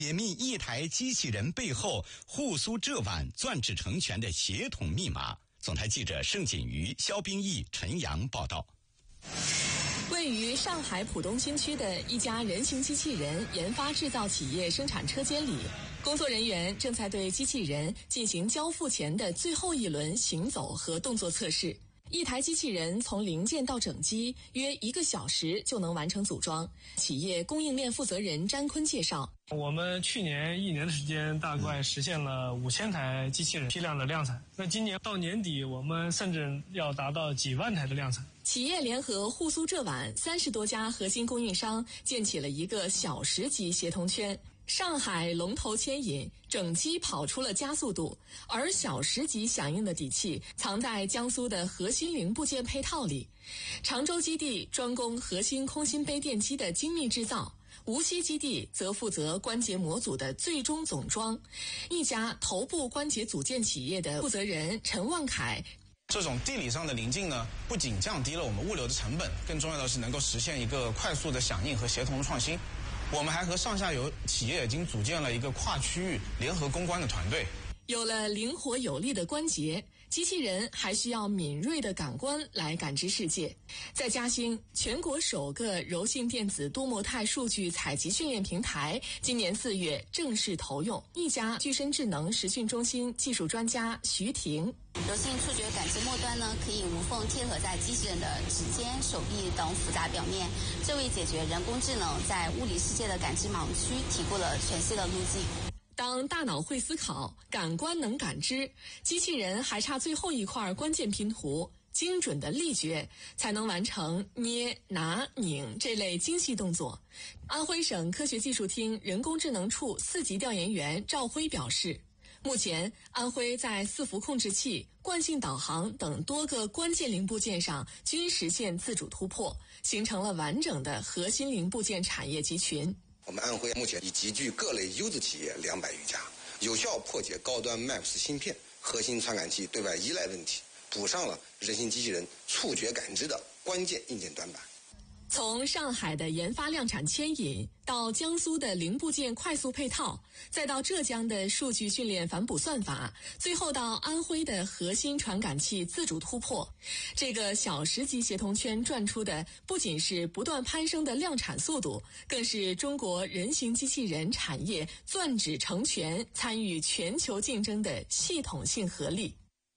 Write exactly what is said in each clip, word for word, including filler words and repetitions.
解密一台机器人背后沪苏浙皖钻制成拳的协同密码。总台记者盛锦瑜、肖冰毅、陈阳报道。 位于上海浦东新区的一家人形机器人研发制造企业生产车间里，工作人员正在对机器人进行交付前的最后一轮行走和动作测试。一台机器人从零件到整机约一个小时就能完成组装。企业供应链负责人詹坤介绍， 我们去年一年的时间大概实现了五千台机器人批量的量产，那今年到年底我们甚至要达到几万台的量产。 企业联合沪苏浙皖三十多家核心供应商，建起了一个小时级协同圈。上海龙头牵引，整机跑出了加速度，而小时级响应的底气藏在江苏的核心零部件配套里。常州基地专攻核心空心杯电机的精密制造，无锡基地则负责关节模组的最终总装。一家头部关节组件企业的负责人陈望凯， 这种地理上的临近呢，不仅降低了我们物流的成本，更重要的是能够实现一个快速的响应和协同的创新。我们还和上下游企业已经组建了一个跨区域联合攻关的团队。 有了灵活有力的关节，机器人还需要敏锐的感官来感知世界。在嘉兴，全国首个柔性电子多模态数据采集训练平台今年四月正式投用。一家具身智能实训中心技术专家徐婷， 柔性触觉感知末端呢，可以无缝贴合在机器人的指尖、手臂等复杂表面，这为解决人工智能在物理世界的感知盲区提供了全新的路径。 当大脑会思考，感官能感知，机器人还差最后一块关键拼图，精准的力觉，才能完成捏、拿、拧这类精细动作。安徽省科学技术厅人工智能处四级调研员赵辉表示，目前安徽在伺服控制器、惯性导航等多个关键零部件上均实现自主突破，形成了完整的核心零部件产业集群。 我们安徽目前已集聚各类优质企业两百余家，有效破解高端 M A P S 芯片、核心传感器对外依赖问题，补上了人形机器人触觉感知的关键硬件短板。 从上海的研发量产牵引，到江苏的零部件快速配套，再到浙江的数据训练反哺算法，最后到安徽的核心传感器自主突破，这个小时级协同圈转出的不仅是不断攀升的量产速度，更是中国人形机器人产业钻指成拳、参与全球竞争的系统性合力。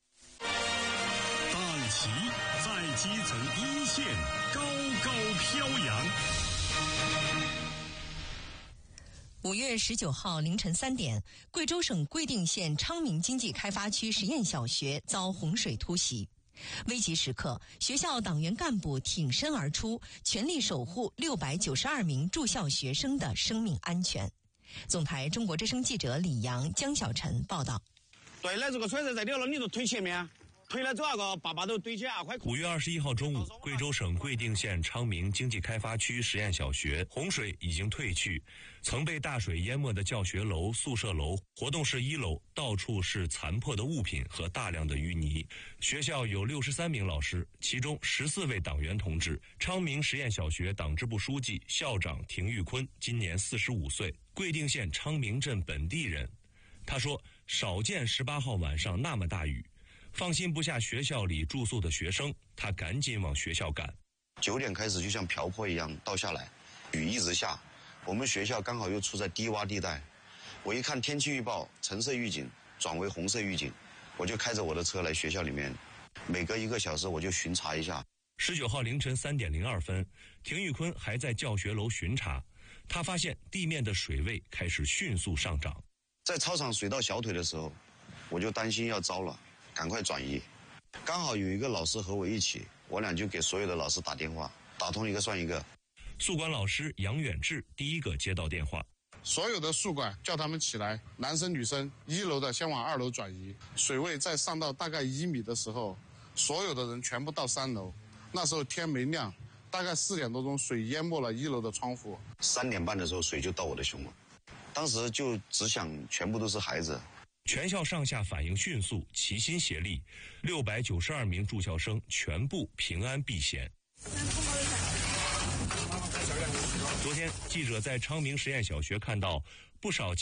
大旗在基层一线高高飘扬。 五月十九号凌晨三点，贵州省贵定县昌明经济开发区实验小学遭洪水突袭。危急时刻，学校党员干部挺身而出，全力守护六百九十二名住校学生的生命安全。总台中国之声记者李阳、江小晨报道。 对了，这个水在这里了，你就推前面。推了这个，爸爸都堆起啊！快！ 五月二十一号中午，贵州省贵定县昌明经济开发区实验小学洪水已经退去，曾被大水淹没的教学楼、宿舍楼、活动室一楼到处是残破的物品和大量的淤泥。学校有六十三名老师，其中十四位党员同志。昌明实验小学党支部书记、校长廷玉坤今年四十五岁，贵定县昌明镇本地人。他说：“少见十八号晚上那么大雨。”放心不下学校里住宿的学生，他赶紧往学校赶。 九点开始就像瓢泼一样倒下来，雨一直下，我们学校刚好又处在低洼地带。我一看天气预报，橙色预警转为红色预警，我就开着我的车来学校里面，每隔一个小时我就巡查一下。 十九号凌晨三点零二分，廷玉坤还在教学楼巡查，他发现地面的水位开始迅速上涨。 在操场水到小腿的时候，我就担心要糟了，赶快转移。刚好有一个老师和我一起，我俩就给所有的老师打电话，打通一个算一个。 宿管老师杨远志第一个接到电话， 所有的宿管叫他们起来，男生女生，一楼的先往二楼转移。水位再上到大概一米的时候，所有的人全部到三楼。那时候天没亮，大概四点多钟，水淹没了一楼的窗户。 三点半的时候，水就到我的胸了。当时就只想全部都是孩子。 全校上下反应迅速，齐心协力，六百九十二名住校生全部平安避险。 昨天，记者在昌明实验小学看到不少